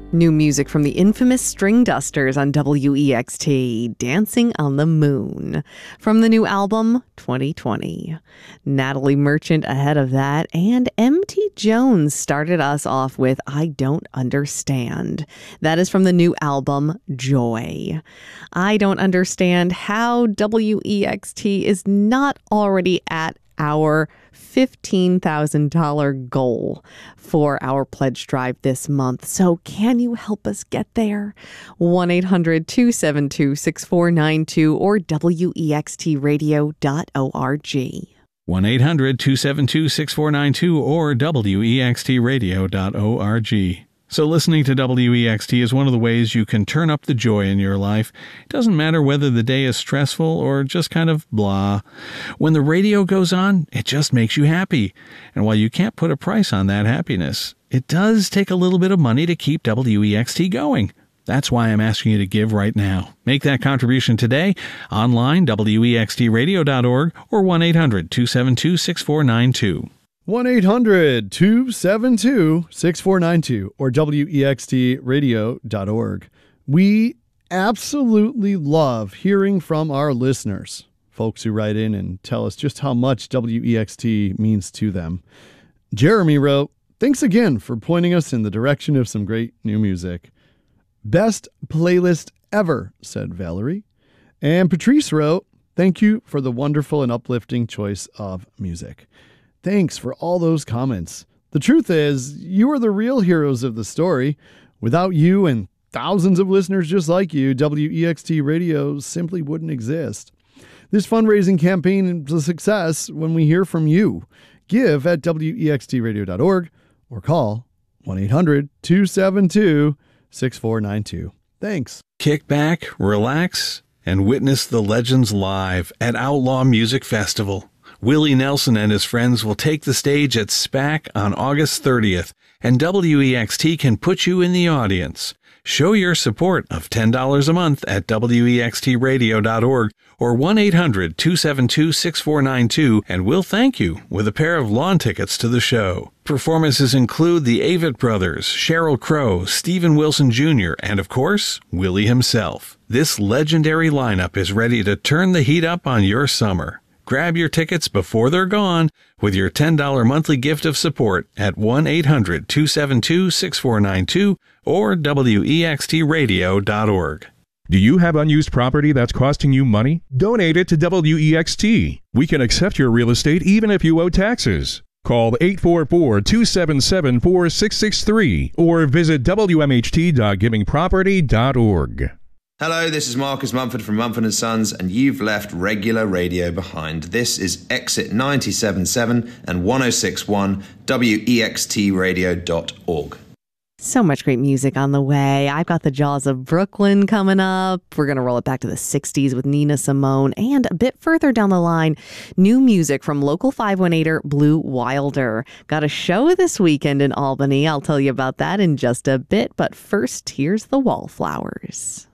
New music from the infamous String Dusters on WEXT, Dancing on the Moon, from the new album 2020. Natalie Merchant ahead of that, and M.T. Jones started us off with I Don't Understand. That is from the new album Joy. I don't understand how WEXT is not already at our $15,000 goal for our pledge drive this month. So can you help us get there? 1-800-272-6492 or wextradio.org. 1-800-272-6492 or wextradio.org. So listening to WEXT is one of the ways you can turn up the joy in your life. It doesn't matter whether the day is stressful or just kind of blah. When the radio goes on, it just makes you happy. And while you can't put a price on that happiness, it does take a little bit of money to keep WEXT going. That's why I'm asking you to give right now. Make that contribution today, online, wextradio.org, or 1-800-272-6492. 1-800-272-6492 or wextradio.org. We absolutely love hearing from our listeners, folks who write in and tell us just how much WEXT means to them. Jeremy wrote, "Thanks again for pointing us in the direction of some great new music. Best playlist ever," said Valerie. And Patrice wrote, "Thank you for the wonderful and uplifting choice of music." Thanks for all those comments. The truth is, you are the real heroes of the story. Without you and thousands of listeners just like you, WEXT Radio simply wouldn't exist. This fundraising campaign is a success when we hear from you. Give at wextradio.org or call 1-800-272-6492. Thanks. Kick back, relax, and witness the legends live at Outlaw Music Festival. Willie Nelson and his friends will take the stage at SPAC on August 30th, and WEXT can put you in the audience. Show your support of $10 a month at wextradio.org or 1-800-272-6492, and we'll thank you with a pair of lawn tickets to the show. Performances include the Avett Brothers, Sheryl Crow, Stephen Wilson Jr., and of course, Willie himself. This legendary lineup is ready to turn the heat up on your summer. Grab your tickets before they're gone with your $10 monthly gift of support at 1-800-272-6492 or wextradio.org. Do you have unused property that's costing you money? Donate it to WEXT. We can accept your real estate even if you owe taxes. Call 844-277-4663 or visit wmht.givingproperty.org. Hello, this is Marcus Mumford from Mumford & Sons, and you've left regular radio behind. This is Exit 97.7 and 106.1 wextradio.org. So much great music on the way. I've got the Jaws of Brooklyn coming up. We're going to roll it back to the 60s with Nina Simone. And a bit further down the line, new music from local 518er Blue Wilder. Got a show this weekend in Albany. I'll tell you about that in just a bit. But first, here's the Wallflowers.